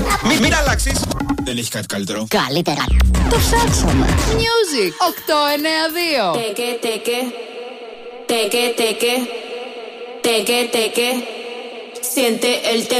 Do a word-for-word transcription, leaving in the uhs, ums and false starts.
Μην, μην αλλάξεις. Δεν έχει κάτι καλύτερο. Καλύτερα. Το ψάξαμε. Music οκτώ εννιά δύο. Τεκε, τεκε. Τεκε, τεκε. Τεκε, τεκε. Siente el temor.